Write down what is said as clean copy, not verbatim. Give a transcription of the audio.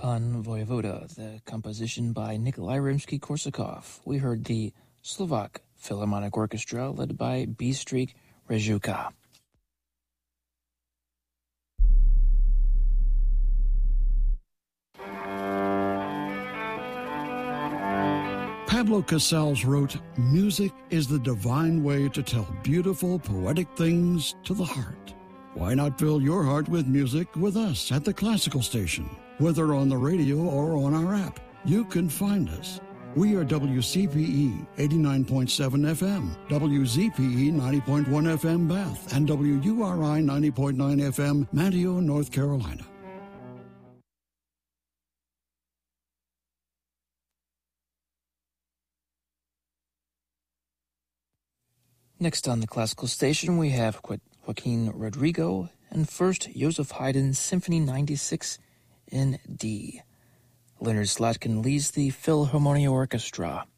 Pan Vojevoda, the composition by Nikolai Rimsky-Korsakov. We heard the Slovak Philharmonic Orchestra led by Bystrik Rejuka. Pablo Casals wrote, "Music is the divine way to tell beautiful, poetic things to the heart." Why not fill your heart with music with us at the Classical Station? Whether on the radio or on our app, you can find us. We are WCPE 89.7 FM, WZPE 90.1 FM Bath, and WURI 90.9 FM Manteo, North Carolina. Next on the Classical Station, we have Joaquin Rodrigo, and first Joseph Haydn's Symphony 96 in D. Leonard Slatkin leads the Philharmonia Orchestra.